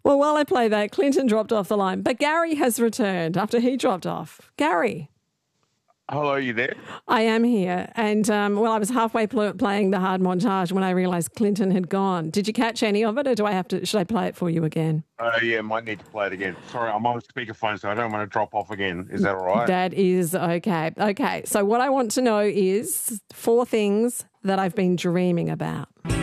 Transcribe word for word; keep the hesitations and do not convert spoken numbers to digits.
Well, while I play that, Clinton dropped off the line, but Gary has returned after he dropped off. Gary. Hello, you there? I am here. And, um, well, I was halfway pl- playing the hard montage when I realised Clinton had gone. Did you catch any of it, or do I have to? Should I play it for you again? Uh, yeah, might need to play it again. Sorry, I'm on speakerphone, so I don't want to drop off again. Is that all right? That is okay. Okay, so what I want to know is four things that I've been dreaming about.